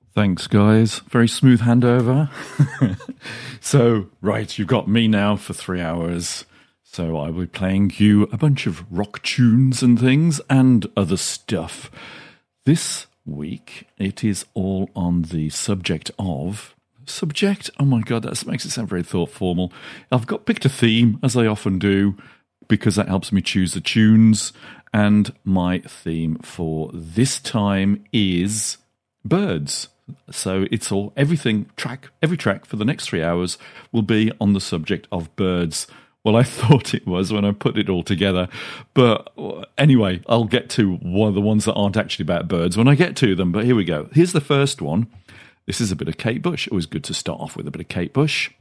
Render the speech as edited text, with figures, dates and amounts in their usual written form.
Thanks, guys. Very smooth handover. So, right, you've got me now for 3 hours. So I will be playing you a bunch of rock tunes and things and other stuff. This week, it is all on the subject of... Subject? Oh my god, that makes it sound very formal. I've picked a theme, as I often do, because that helps me choose the tunes. And my theme for this time is birds. So it's every track for the next 3 hours will be on the subject of birds. Well, I thought it was when I put it all together. But anyway, I'll get to one of the ones that aren't actually about birds when I get to them. But here we go. Here's the first one. This is a bit of Kate Bush. It was good to start off with a bit of Kate Bush.